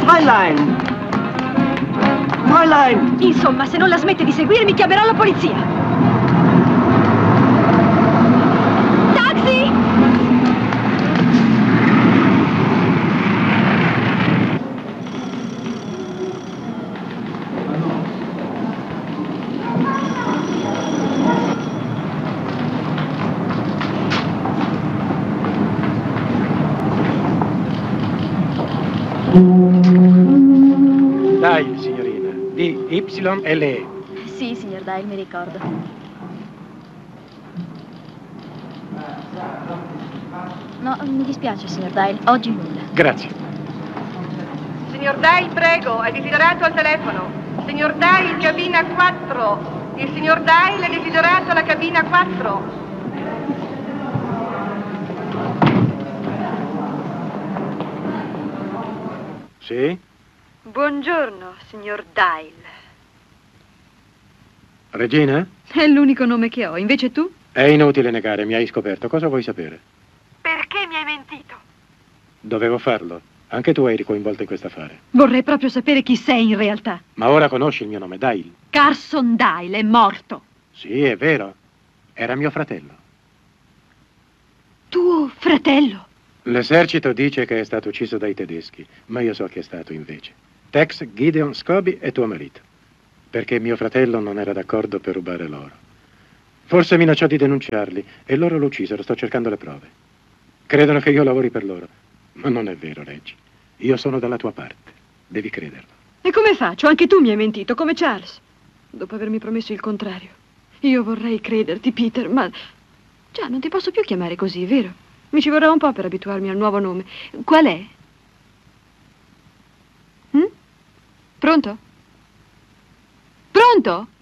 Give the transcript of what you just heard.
Fräulein! Fräulein! Insomma, se non la smette di seguirmi, chiamerò la polizia. Taxi! Dai, signorina. D-Y-L-E. Sì, signor Dyle, mi ricordo. No, mi dispiace, signor Dyle. Oggi nulla. Grazie. Signor Dyle, prego, è desiderato al telefono. Signor Dyle, cabina 4. Il signor Dyle è desiderato alla cabina 4. Sì? Buongiorno, signor Dyle. Regina? È l'unico nome che ho, invece tu? È inutile negare, mi hai scoperto. Cosa vuoi sapere? Perché mi hai mentito? Dovevo farlo. Anche tu eri coinvolta in questo affare. Vorrei proprio sapere chi sei in realtà. Ma ora conosci il mio nome, Dyle. Carson Dyle è morto. Sì, è vero. Era mio fratello. Tuo fratello? L'esercito dice che è stato ucciso dai tedeschi, ma io so chi è stato invece. Tex Gideon Scobie è tuo marito. Perché mio fratello non era d'accordo per rubare l'oro. Forse minacciò di denunciarli e loro lo uccisero, sto cercando le prove. Credono che io lavori per loro, ma non è vero, Reggie. Io sono dalla tua parte, devi crederlo. E come faccio? Anche tu mi hai mentito, come Charles. Dopo avermi promesso il contrario. Io vorrei crederti, Peter, ma... Già, non ti posso più chiamare così, vero? Mi ci vorrà un po' per abituarmi al nuovo nome. Qual è? Pronto? Pronto?